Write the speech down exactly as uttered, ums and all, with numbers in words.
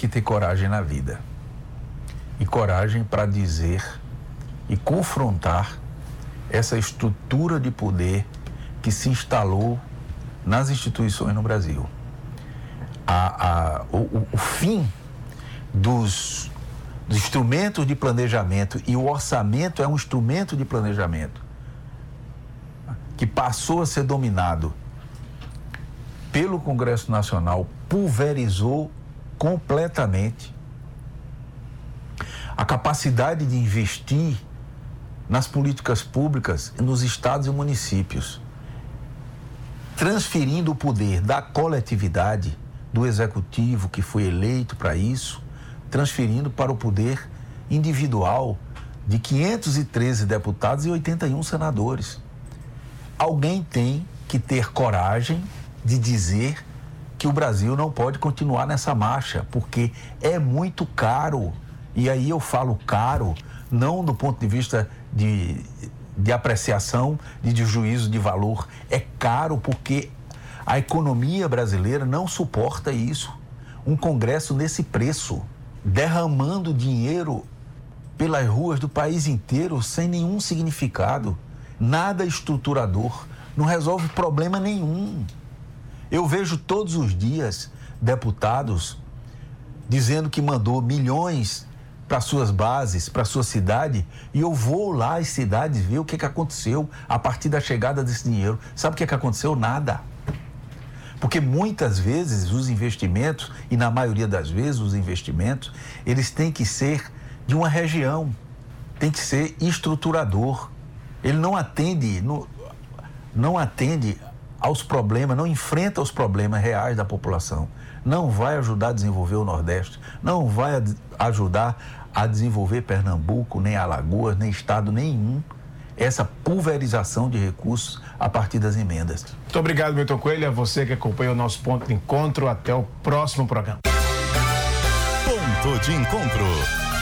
que ter coragem na vida. E coragem para dizer e confrontar essa estrutura de poder que se instalou nas instituições no Brasil. A, a, o, o fim dos, dos instrumentos de planejamento, e o orçamento é um instrumento de planejamento que passou a ser dominado pelo Congresso Nacional, pulverizou completamente a capacidade de investir nas políticas públicas nos estados e municípios, transferindo o poder da coletividade, do executivo que foi eleito para isso, transferindo para o poder individual de quinhentos e treze deputados e oitenta e um senadores. Alguém tem que ter coragem de dizer que o Brasil não pode continuar nessa marcha, porque é muito caro. E aí eu falo caro, não do ponto de vista de, de apreciação, de, de juízo de valor. É caro porque a economia brasileira não suporta isso. Um Congresso nesse preço, derramando dinheiro pelas ruas do país inteiro sem nenhum significado, nada estruturador, não resolve problema nenhum. Eu vejo todos os dias deputados dizendo que mandou milhões para suas bases, para sua cidade, e eu vou lá às cidades ver o que, que aconteceu a partir da chegada desse dinheiro. Sabe o que, que aconteceu? Nada. Porque muitas vezes os investimentos, e na maioria das vezes os investimentos, eles têm que ser de uma região, tem que ser estruturador. Ele não atende, não, não atende aos problemas, não enfrenta os problemas reais da população, não vai ajudar a desenvolver o Nordeste, não vai ajudar a desenvolver Pernambuco, nem Alagoas, nem estado nenhum, essa pulverização de recursos a partir das emendas. Muito obrigado, Milton Coelho, a você que acompanha o nosso Ponto de Encontro. Até o próximo programa. Ponto de Encontro.